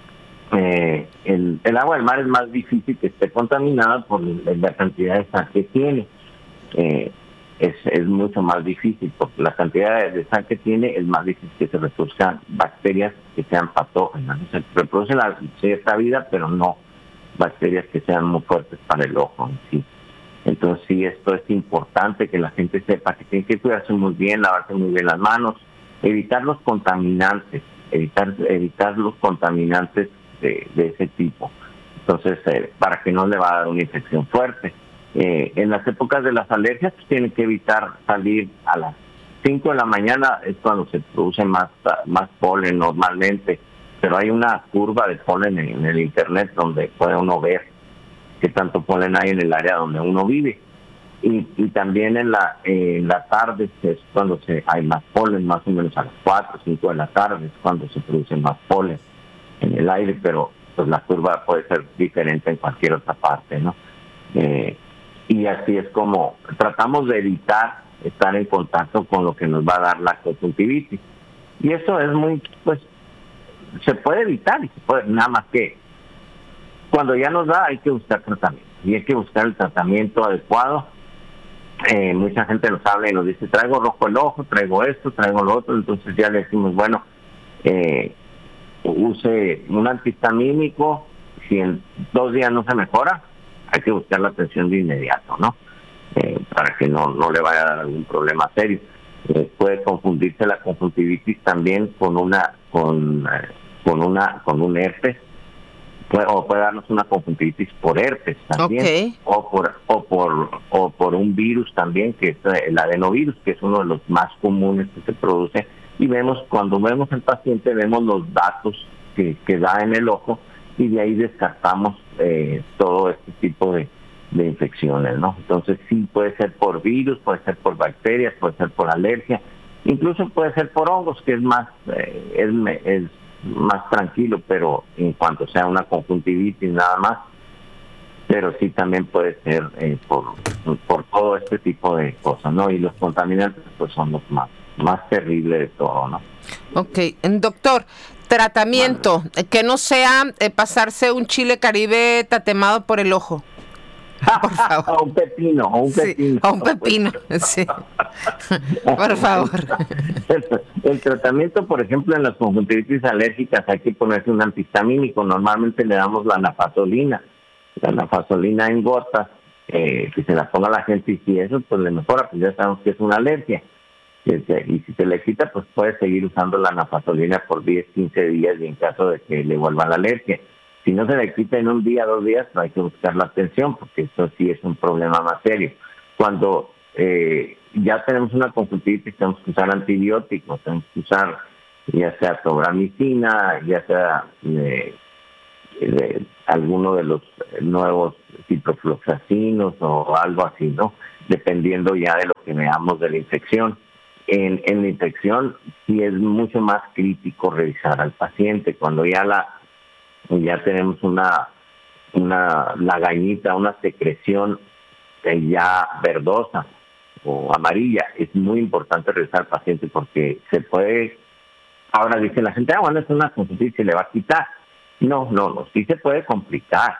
El agua del mar es más difícil que esté contaminada por la cantidad de sal que tiene. Es mucho más difícil porque la cantidad de sal que tiene es más difícil que se reproduzcan bacterias que sean patógenas. Se reproduce la cierta vida, pero no bacterias que sean muy fuertes para el ojo en sí. Entonces sí, esto es importante que la gente sepa que tiene que cuidarse muy bien, lavarse muy bien las manos, evitar los contaminantes, evitar los contaminantes de ese tipo. Entonces, para que no le va a dar una infección fuerte. En las épocas de las alergias, pues tienen que evitar salir a las 5 de la mañana, es cuando se produce más polen normalmente, pero hay una curva de polen en el internet donde puede uno ver qué tanto polen hay en el área donde uno vive. Y también en la tarde es cuando hay más polen, más o menos a las 4 o 5 de la tarde es cuando se produce más polen en el aire, pero pues la curva puede ser diferente en cualquier otra parte, ¿no? Y así es como tratamos de evitar estar en contacto con lo que nos va a dar la conjuntivitis. Y eso es muy, pues, se puede evitar y se puede, nada más que cuando ya nos da hay que buscar tratamiento. Y hay que buscar el tratamiento adecuado. Mucha gente nos habla y nos dice, traigo rojo el ojo, traigo esto, traigo lo otro. Entonces ya le decimos, bueno, use un antihistamínico. Si en 2 días no se mejora, hay que buscar la atención de inmediato, ¿no? Para que no le vaya a dar algún problema serio. Puede confundirse la conjuntivitis también con un herpes, o puede darnos una conjuntivitis por herpes también, o por un virus también, que es el adenovirus, que es uno de los más comunes que se produce. Y cuando vemos al paciente, vemos los datos que da en el ojo, y de ahí descartamos todo este tipo de infecciones, ¿no? Entonces sí, puede ser por virus, puede ser por bacterias, puede ser por alergia, incluso puede ser por hongos, que es más tranquilo, pero en cuanto sea una conjuntivitis nada más. Pero sí también puede ser por todo este tipo de cosas, ¿no? Y los contaminantes pues son los más terribles de todo, ¿no? Ok, doctor, tratamiento, que no sea pasarse un chile caribe tatemado por el ojo. Por favor. O un pepino. Sí, o un pepino, sí. Por favor. El tratamiento, por ejemplo, en las conjuntivitis alérgicas hay que ponerse un antihistamínico. Normalmente le damos la nafazolina en gotas, que se la ponga la gente, y si eso pues le mejora, pues ya sabemos que es una alergia. Y si se le quita, pues puede seguir usando la nafazolina por 10, 15 días y en caso de que le vuelva la alergia. Si no se le quita en un día, 2 días, no hay que buscar la atención, porque eso sí es un problema más serio. Cuando ya tenemos una conjuntivitis, tenemos que usar antibióticos, tenemos que usar ya sea tobramicina, ya sea alguno de los nuevos ciprofloxacinos o algo así, ¿no? Dependiendo ya de lo que veamos de la infección. En la infección sí es mucho más crítico revisar al paciente. Cuando ya tenemos una lagañita, una secreción ya verdosa o amarilla, es muy importante revisar al paciente porque se puede, ahora dice la gente, bueno, es una conjuntivitis, se le va a quitar. No, sí se puede complicar,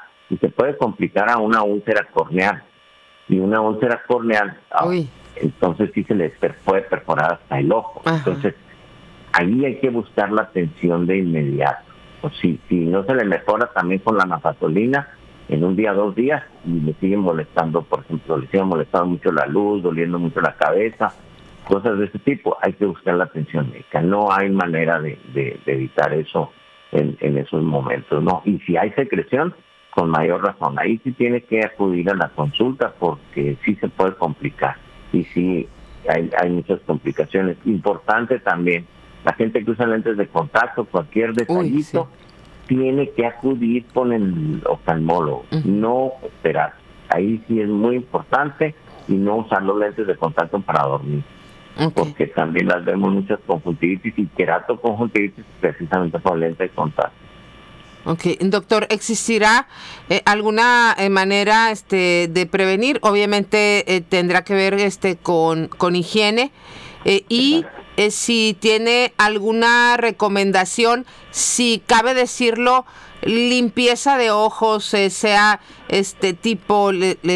a una úlcera corneal. Y una úlcera corneal, entonces sí se le puede perforar hasta el ojo. Ajá. Entonces, ahí hay que buscar la atención de inmediato. O si no se le mejora también con la nafazolina, en un día, 2 días, y le siguen molestando, por ejemplo, le siguen molestando mucho la luz, doliendo mucho la cabeza, cosas de ese tipo, hay que buscar la atención médica. No hay manera de evitar eso en esos momentos, ¿no? Y si hay secreción, con mayor razón, ahí sí tiene que acudir a la consulta porque sí se puede complicar y sí hay muchas complicaciones. Importante también, la gente que usa lentes de contacto, cualquier detallito, tiene que acudir con el oftalmólogo, no esperar. Ahí sí es muy importante y no usar los lentes de contacto para dormir. Porque también las vemos muchas conjuntivitis y queratoconjuntivitis precisamente por lente de contacto. Ok, doctor, ¿existirá alguna manera de prevenir? Obviamente tendrá que ver con higiene y si tiene alguna recomendación, si cabe decirlo, limpieza de ojos, sea tipo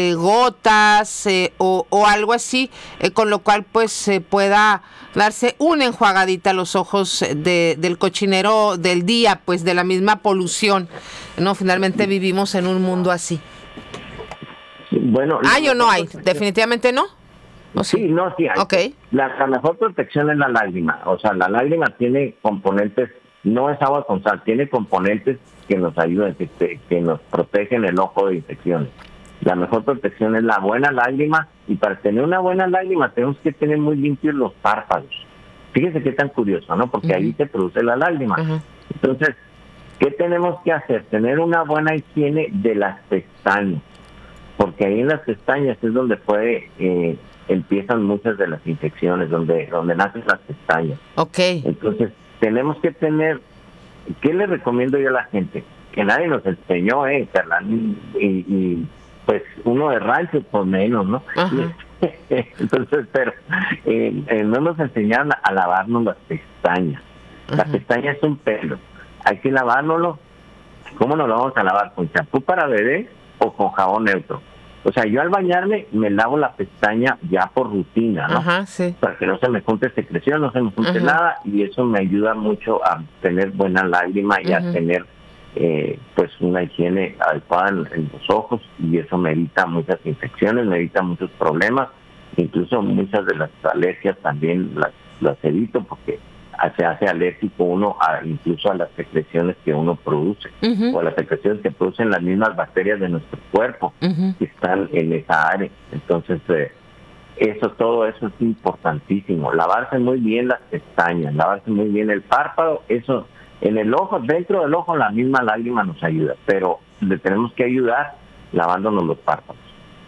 gotas o algo así, con lo cual pues se pueda darse una enjuagadita a los ojos del cochinero del día, pues de la misma polución, ¿no? Finalmente vivimos en un mundo así. Bueno, ¿hay o no hay? Definitivamente no. Sí, hay. Okay. La mejor protección es la lágrima. O sea, la lágrima tiene componentes, no es agua con sal, tiene componentes que nos ayudan, que nos protegen el ojo de infecciones. La mejor protección es la buena lágrima, y para tener una buena lágrima tenemos que tener muy limpios los párpados. Fíjese qué tan curioso, ¿no? Porque ahí se produce la lágrima. Entonces, ¿qué tenemos que hacer? Tener una buena higiene de las pestañas, porque ahí en las pestañas es donde empiezan muchas de las infecciones, donde nacen las pestañas. Entonces, tenemos que tener, ¿qué le recomiendo yo a la gente? Que nadie nos enseñó, y pues uno de rancho por menos, ¿no? Entonces, pero no nos enseñaron a lavarnos las pestañas. La pestaña es un pelo, hay que lavárnoslo. ¿Cómo nos lo vamos a lavar? ¿Con champú para bebé o con jabón neutro? O sea, yo al bañarme me lavo la pestaña ya por rutina, ¿no? Para que no se me junte secreción, no se me junte nada, y eso me ayuda mucho a tener buena lágrima y a tener pues una higiene adecuada en los ojos, y eso me evita muchas infecciones, me evita muchos problemas, incluso muchas de las alergias también las evito, porque se hace alérgico uno incluso a las secreciones que uno produce, o a las secreciones que producen las mismas bacterias de nuestro cuerpo que están en esa área. Entonces todo eso es importantísimo. Lavarse muy bien las pestañas, lavarse muy bien el párpado, eso en el ojo, dentro del ojo la misma lágrima nos ayuda, pero le tenemos que ayudar lavándonos los párpados.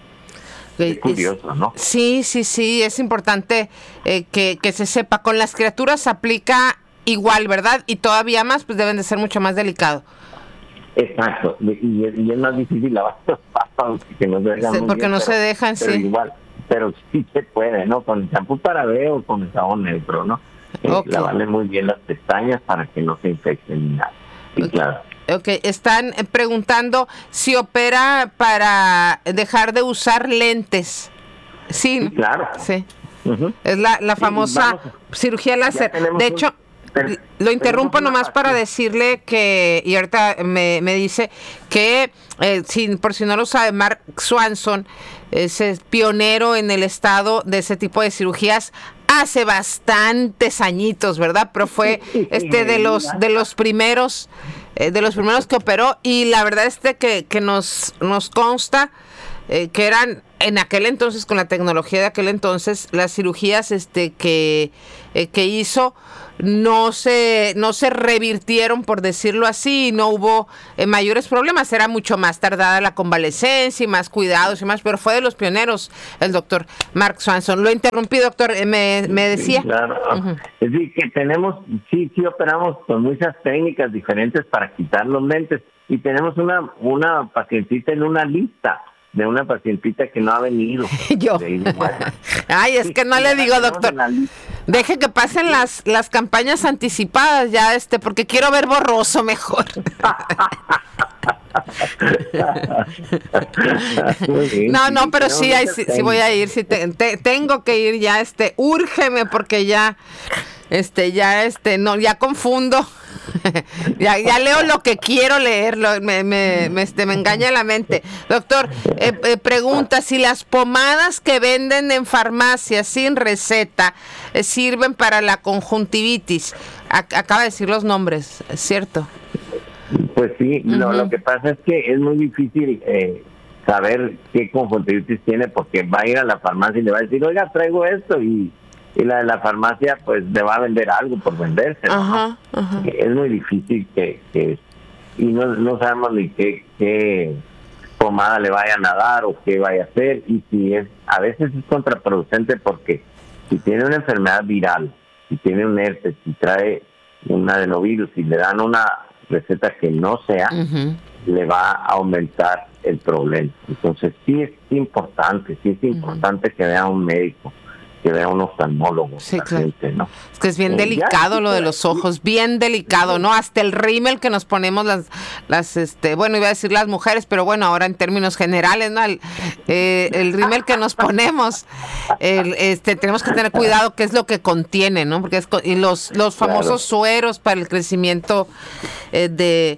Es curioso, ¿no? Sí, es importante que se sepa. Con las criaturas se aplica igual, ¿verdad? Y todavía más, pues deben de ser mucho más delicados. Exacto, y es más difícil lavar los párpados que no se dejan. Porque bien, no se dejan, pero sí. Igual, pero sí se puede, ¿no? Con el champú para bebé o con el jabón neutro, ¿no? Lavarle muy bien las pestañas para que no se infecten ni nada. Sí, claro. Están preguntando si opera para dejar de usar lentes. Sí, claro. Sí. Es la famosa cirugía láser. De hecho, lo interrumpo nomás para decirle que, y ahorita me dice que, por si no lo sabe, Mark Swanson es pionero en el estado de ese tipo de cirugías hace bastantes añitos, ¿verdad? Pero fue de los primeros de los primeros que operó, y la verdad es que nos consta que eran en aquel entonces, con la tecnología de aquel entonces, las cirugías que hizo no se revirtieron, por decirlo así, y no hubo mayores problemas. Era mucho más tardada la convalecencia y más cuidados y más, pero fue de los pioneros el doctor Mark Swanson. Lo interrumpí, doctor, me decía. Sí, claro. Es decir, que tenemos, sí operamos con muchas técnicas diferentes para quitar los lentes, y tenemos una pacientita en una lista de una pacientita que no ha venido. Yo. Ay, es que no le digo, doctor. Deje que pasen las campañas anticipadas ya, porque quiero ver borroso mejor. No, pero sí voy a ir, sí tengo que ir ya, úrgeme, porque ya confundo. ya leo lo que quiero leer, me engaña la mente. Doctor, pregunta si las pomadas que venden en farmacia sin receta sirven para la conjuntivitis. Acaba de decir los nombres, ¿cierto? Pues sí, lo que pasa es que es muy difícil saber qué conjuntivitis tiene, porque va a ir a la farmacia y le va a decir, oiga, traigo esto, y la de la farmacia pues le va a vender algo por venderse, ¿no? Es muy difícil y no sabemos ni qué pomada le vayan a dar o qué vaya a hacer, y si a veces es contraproducente, porque si tiene una enfermedad viral, si tiene un herpes, si trae un adenovirus y le dan una receta que no sea, le va a aumentar el problema. Entonces sí es importante que vea un médico, que vea un oftalmólogo. Sí, claro. Gente, ¿no? Es que es bien delicado lo de los ojos, bien delicado, ¿no? Hasta el rímel que nos ponemos bueno, iba a decir las mujeres, pero bueno, ahora en términos generales, ¿no? El rímel que nos ponemos, tenemos que tener cuidado qué es lo que contiene, ¿no? Porque y los famosos sueros para el crecimiento de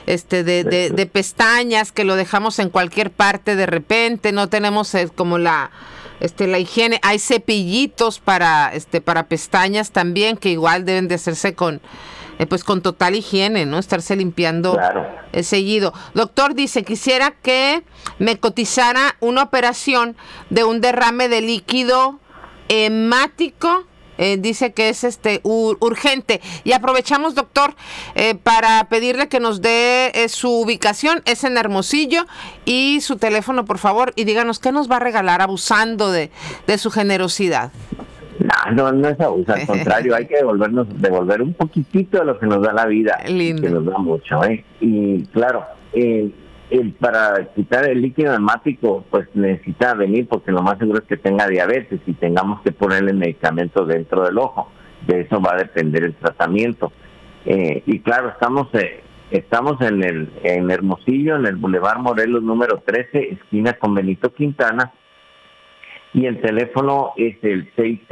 pestañas, que lo dejamos en cualquier parte de repente, no tenemos como la higiene. Hay cepillitos para pestañas también, que igual deben de hacerse con total higiene, ¿no? Estarse limpiando seguido. Doctor, dice, quisiera que me cotizara una operación de un derrame de líquido hemático. Dice que es urgente, y aprovechamos, doctor, para pedirle que nos dé su ubicación. Es en Hermosillo, y su teléfono, por favor, y díganos qué nos va a regalar, abusando de su generosidad. No es abuso, al contrario, hay que devolver un poquitito de lo que nos da la vida. Lindo. Que nos da mucho, y claro, para quitar el líquido hemático, pues necesita venir, porque lo más seguro es que tenga diabetes y tengamos que ponerle medicamentos dentro del ojo. De eso va a depender el tratamiento. Y claro, estamos en Hermosillo, en el Boulevard Morelos número 13, esquina con Benito Quintana, y el teléfono es el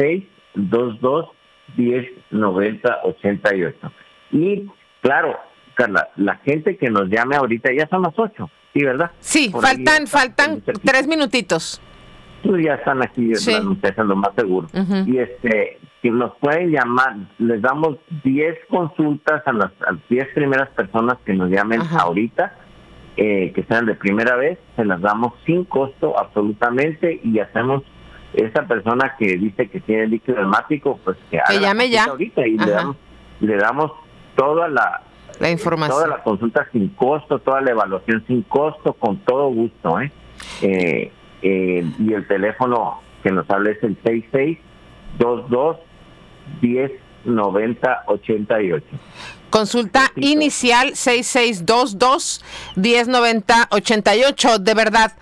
6622-1090-88. Y claro, Carla, la gente que nos llame ahorita, ya son las 8, ¿sí, verdad? Sí, faltan 3 minutitos. Pues ya están aquí, sí. Las muchachas, lo más seguro. Y que nos pueden llamar, les damos 10 consultas a las 10 primeras personas que nos llamen ahorita, que sean de primera vez, se las damos sin costo absolutamente, y hacemos esa persona que dice que tiene líquido hemático, pues que llame ya ahorita, y le damos toda la información, toda la consulta sin costo, toda la evaluación sin costo, con todo gusto, y el teléfono que nos habla es el 6622-1090-88. Consulta inicial 6622-1090-88. De verdad,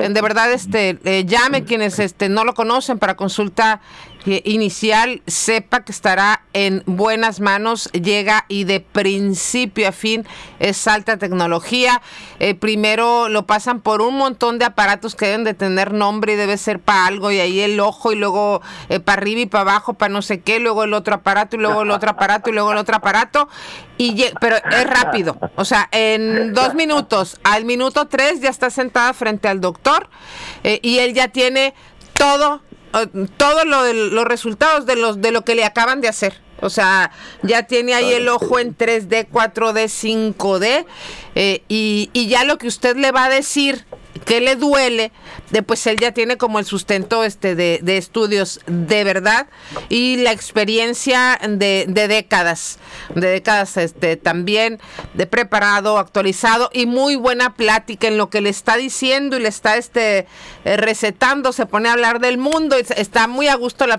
llame quienes no lo conocen para consulta inicial, sepa que estará en buenas manos. Llega y de principio a fin es alta tecnología. Primero lo pasan por un montón de aparatos que deben de tener nombre y debe ser para algo, y ahí el ojo, y luego para arriba y para abajo, para no sé qué, luego el otro aparato, y luego el otro aparato, y luego el otro aparato. Pero es rápido, o sea, en 2 minutos, al minuto 3 ya está sentada frente al doctor, y él ya tiene todo los resultados de lo que le acaban de hacer. O sea, ya tiene ahí el ojo en 3D, 4D, 5D, y ya lo que usted le va a decir que le duele, pues él ya tiene como el sustento de estudios de verdad y la experiencia de décadas también de preparado, actualizado y muy buena plática en lo que le está diciendo y le está recetando, se pone a hablar del mundo, está muy a gusto la